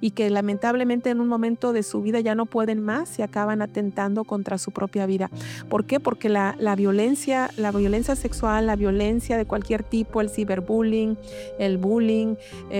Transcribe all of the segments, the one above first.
y que lamentablemente en un momento de su vida ya no pueden más y acaban atentando contra su propia vida. ¿Por qué? Porque la violencia sexual, la violencia de cualquier tipo, el ciberbullying, el bullying,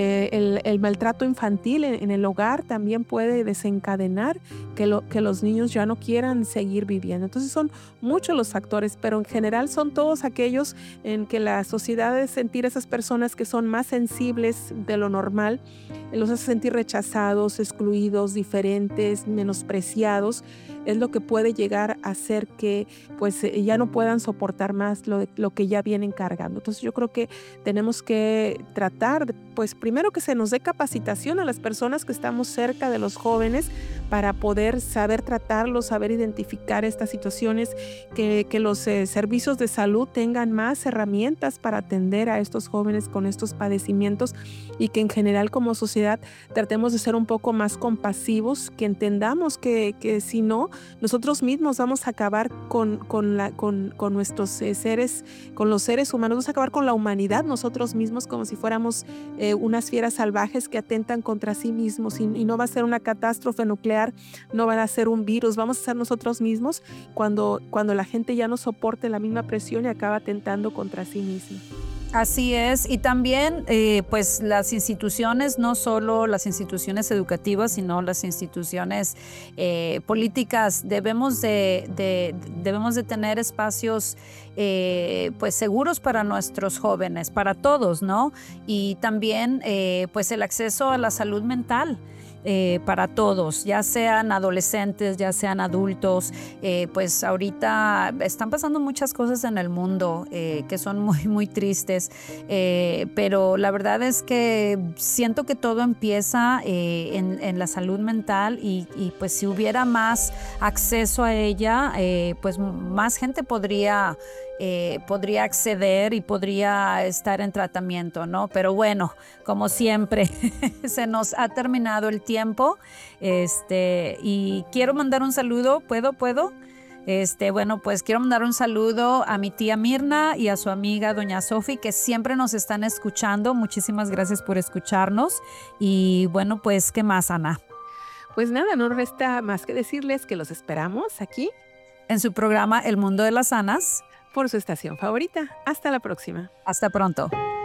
el maltrato infantil en el hogar también puede desencadenar que los niños ya no quieran seguir viviendo. Entonces son muchos los factores, pero en general son todos aquellos en que la sociedad debe sentir a esas personas que son más sensibles de lo normal, los hace sentir rechazados, excluidos, diferentes, menospreciados, es lo que puede llegar a hacer que pues ya no puedan soportar más lo que ya vienen cargando. Entonces yo creo que tenemos que tratar, pues primero que se nos dé capacitación a las personas que estamos cerca de los jóvenes para poder saber tratarlos, saber identificar estas situaciones, que los servicios de salud tengan más herramientas para atender a estos jóvenes con estos padecimientos y que en general como sociedad tratemos de ser un poco más compasivos, que entendamos que si no, nosotros mismos vamos a acabar con nuestros seres, con los seres humanos, vamos a acabar con la humanidad nosotros mismos como si fuéramos unas fieras salvajes que atentan contra sí mismos y no va a ser una catástrofe nuclear, no va a ser un virus, vamos a ser nosotros mismos cuando la gente ya no soporte la misma presión y acaba atentando contra sí misma. Así es, y también pues las instituciones, no solo las instituciones educativas, sino las instituciones políticas, debemos de tener espacios pues seguros para nuestros jóvenes, para todos, ¿no? Y también pues el acceso a la salud mental. Para todos, ya sean adolescentes, ya sean adultos, pues ahorita están pasando muchas cosas en el mundo que son muy, muy tristes, pero la verdad es que siento que todo empieza en la salud mental y pues si hubiera más acceso a ella, pues más gente podría acceder y podría estar en tratamiento, ¿no? Pero bueno, como siempre, se nos ha terminado el tiempo, y quiero mandar un saludo, ¿puedo? Bueno, pues quiero mandar un saludo a mi tía Mirna y a su amiga doña Sofi, que siempre nos están escuchando. Muchísimas gracias por escucharnos. Y bueno, pues, ¿qué más, Ana? Pues nada, no resta más que decirles que los esperamos aquí en su programa El Mundo de las Anas, por su estación favorita. Hasta la próxima. Hasta pronto.